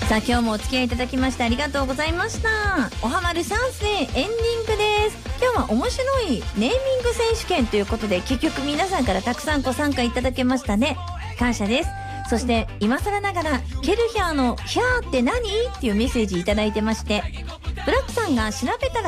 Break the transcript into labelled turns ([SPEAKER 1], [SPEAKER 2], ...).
[SPEAKER 1] さあ今日もお付き合いいただきましてありがとうございました。おはまる3世エンディングです。今日は面白いネーミング選手権ということで、結局皆さんからたくさんご参加いただけましたね。感謝です。そして今更ながらケルヒャーのヒャーって何っていうメッセージいただいてまして、ブラックさんが調べたら